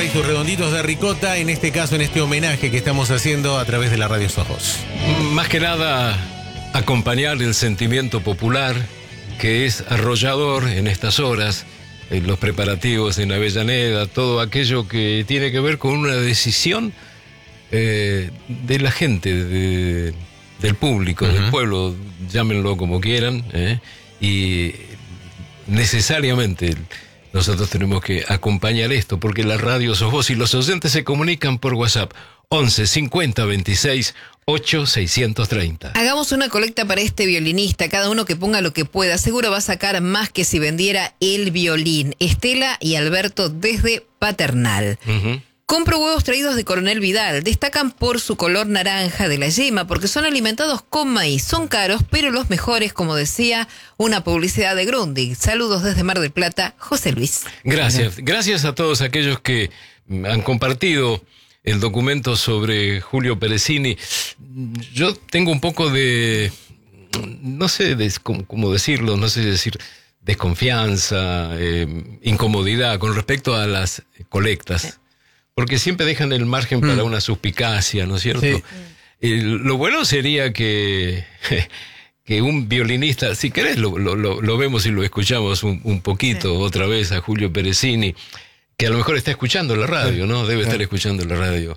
y sus redonditos de ricota, en este caso, en este homenaje que estamos haciendo a través de la Radio Sojos. Más que nada, acompañar el sentimiento popular, que es arrollador en estas horas, en los preparativos en Avellaneda, todo aquello que tiene que ver con una decisión de la gente, del público, del pueblo, llámenlo como quieran, y necesariamente nosotros tenemos que acompañar esto, porque la radio sos vos y los oyentes se comunican por WhatsApp 11 50 26 8 630. Hagamos una colecta para este violinista, cada uno que ponga lo que pueda, seguro va a sacar más que si vendiera el violín. Estela y Alberto desde Paternal. Compro huevos traídos de Coronel Vidal. Destacan por su color naranja de la yema, porque son alimentados con maíz. Son caros, pero los mejores, como decía una publicidad de Grundig. Saludos desde Mar del Plata, José Luis. Gracias. Gracias a todos aquellos que han compartido el documento sobre Julio Peresini. Yo tengo un poco de, no sé cómo decirlo, no sé decir desconfianza, incomodidad con respecto a las colectas. Porque siempre dejan el margen para una suspicacia, ¿no es cierto? Sí. Lo bueno sería que un violinista, si querés lo vemos y lo escuchamos un poquito otra vez a Julio Peresini, que a lo mejor está escuchando la radio, ¿no? Debe estar escuchando la radio.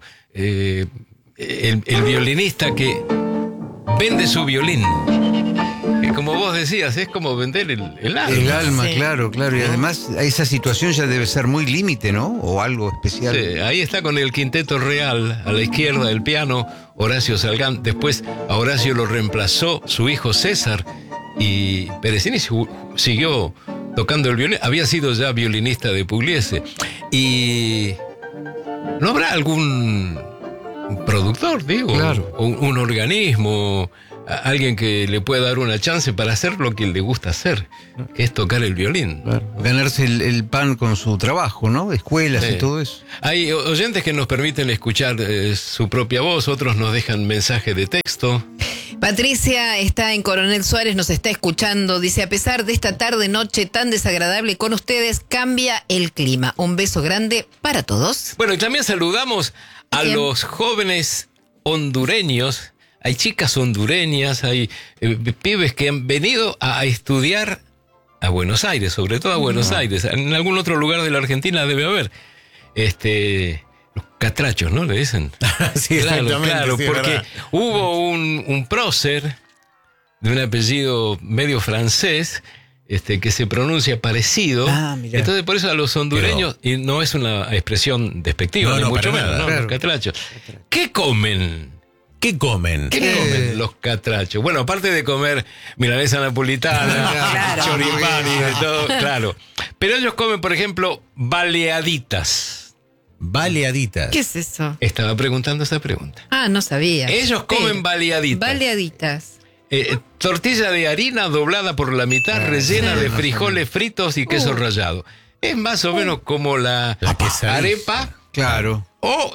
El violinista que vende su violín. Que como vos decías, es como vender el alma. El alma, claro. Y además esa situación ya debe ser muy límite, ¿no? O algo especial. Sí, ahí está con el Quinteto Real, a la izquierda del piano, Horacio Salgán. Después a Horacio lo reemplazó su hijo César. Y Peresini siguió tocando el violín. Había sido ya violinista de Pugliese. Y ¿no habrá algún productor, digo? Claro. Un organismo, alguien que le pueda dar una chance para hacer lo que le gusta hacer, que es tocar el violín. Claro. Ganarse el pan con su trabajo, ¿no? Escuelas y todo eso. Hay oyentes que nos permiten escuchar su propia voz, otros nos dejan mensajes de texto. Patricia está en Coronel Suárez, nos está escuchando. Dice, a pesar de esta tarde-noche tan desagradable con ustedes, cambia el clima. Un beso grande para todos. Bueno, y también saludamos a los jóvenes hondureños. Hay chicas hondureñas, hay pibes que han venido a estudiar a Buenos Aires, sobre todo a Buenos Aires. En algún otro lugar de la Argentina debe haber. Los catrachos, ¿no? Le dicen. Sí, exactamente. Claro, sí, porque verdad. hubo un prócer de un apellido medio francés, que se pronuncia parecido. Mirá. Entonces, por eso a los hondureños, y no es una expresión despectiva, ni mucho menos, ¿no? Claro. Los catrachos. ¿Qué comen? ¿Qué comen? ¿Qué comen los catrachos? Bueno, aparte de comer milanesa napolitana, Claro. choripán y de todo, claro. Pero ellos comen, por ejemplo, baleaditas. Baleaditas. ¿Qué es eso? Estaba preguntando esa pregunta. Ah, no sabía. Ellos comen baleaditas. Baleaditas. Tortilla de harina doblada por la mitad, rellena de frijoles fritos y queso rallado. Es más o menos como la quesadilla. arepa. Claro. O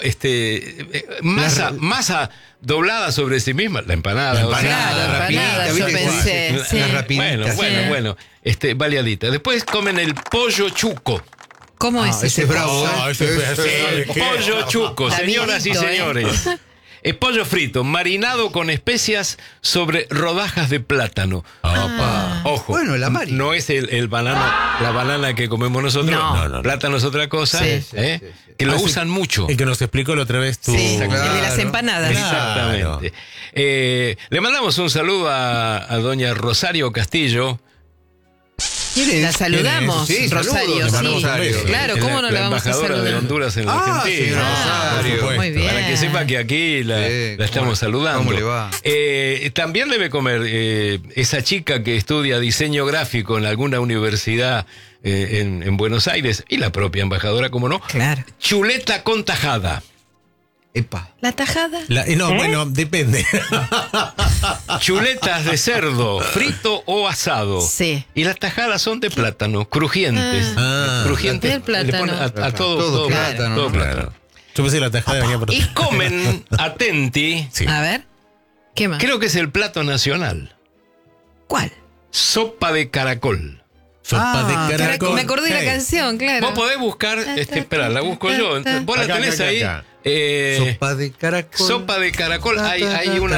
masa doblada sobre sí misma, la empanada. Claro, empanada, yo pensé. Sí. Las rapiditas. Bueno, baleadita. Después comen el pollo chuco. ¿Cómo es Ese ese? es bravo. El pollo chuco, Está señoras y viejito, señores. Es pollo frito, marinado con especias sobre rodajas de plátano. Ojo, Bueno, la mari. no es el banano, la banana que comemos nosotros. No. Plátano es otra cosa. Sí. Que lo usan mucho. El que nos explicó la otra vez tú. Sí, el de las Claro. empanadas. Exactamente. Le mandamos un saludo a doña Rosario Castillo. La saludamos, Sí, Rosario. saludos, Sí. Rosario. Claro, ¿cómo no la vamos a embajadora de saludar? Honduras en la Argentina. señora Rosario. por Muy bien. Para que sepa que aquí la estamos saludando. ¿Cómo le va? También debe comer esa chica que estudia diseño gráfico en alguna universidad en Buenos Aires, y la propia embajadora, como no. Claro. Chuleta con tajada. Epa. ¿La tajada? Bueno, depende. Chuletas de cerdo, frito o asado. Sí. Y las tajadas son de plátano, crujientes. Crujientes. Del plátano. Le ponen a todo, Todo plátano, todo ¿no? plátano. Yo pensé que la tajada venía por Y comen, atenti, Sí. A ver. ¿Qué más? creo que es el plato nacional. ¿Cuál? Sopa de caracol. Sopa de Caraco, caracol. me acordé de la Hey. canción, claro. Vos podés buscar, espera, la busco yo. Vos la Acá, tenés acá, ahí. acá. Sopa de caracol. Sopa de caracol. Hay una